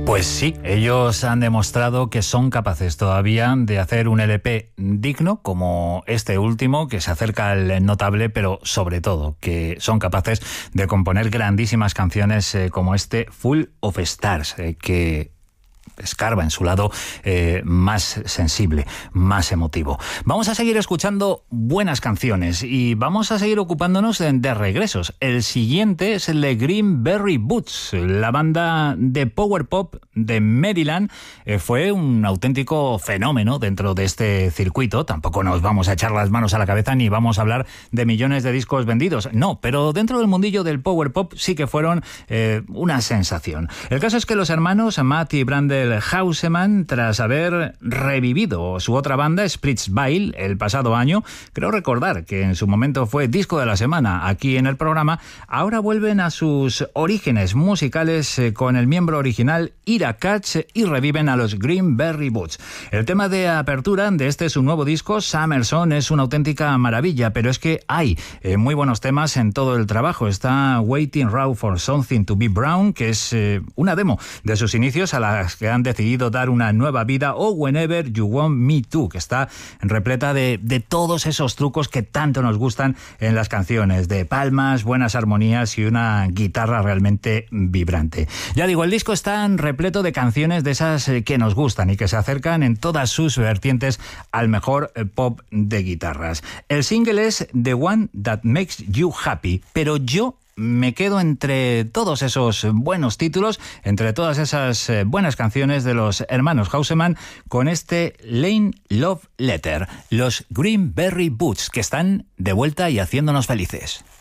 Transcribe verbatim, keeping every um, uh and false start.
Pues sí, ellos han demostrado que son capaces todavía de hacer un L P digno como este último, que se acerca al notable, pero sobre todo que son capaces de componer grandísimas canciones eh, como este Full of Stars, eh, que escarba en su lado eh, más sensible, más emotivo. Vamos a seguir escuchando buenas canciones y vamos a seguir ocupándonos de, de regresos. El siguiente es el de Green Berry Boots, la banda de power pop de Maryland. Eh, fue un auténtico fenómeno dentro de este circuito. Tampoco nos vamos a echar las manos a la cabeza ni vamos a hablar de millones de discos vendidos. No, pero dentro del mundillo del power pop sí que fueron eh, una sensación. El caso es que los hermanos Matt y Brandel Houseman, tras haber revivido su otra banda, Splitsville, el pasado año, creo recordar que en su momento fue disco de la semana aquí en el programa, ahora vuelven a sus orígenes musicales eh, con el miembro original Ira Katz y reviven a los Green Berry Boots. El tema de apertura de este su nuevo disco, Summerson, es una auténtica maravilla, pero es que hay eh, muy buenos temas en todo el trabajo. Está Waiting Raw for Something to Be Brown, que es eh, una demo de sus inicios a las que han decidido dar una nueva vida, o Whenever You Want Me To, que está repleta de, de todos esos trucos que tanto nos gustan en las canciones, de palmas, buenas armonías y una guitarra realmente vibrante. Ya digo, el disco está repleto de canciones de esas que nos gustan y que se acercan en todas sus vertientes al mejor pop de guitarras. El single es The One That Makes You Happy, pero yo me quedo entre todos esos buenos títulos, entre todas esas buenas canciones de los hermanos Houseman, con este Lane Love Letter, los Green Berry Boots, que están de vuelta y haciéndonos felices.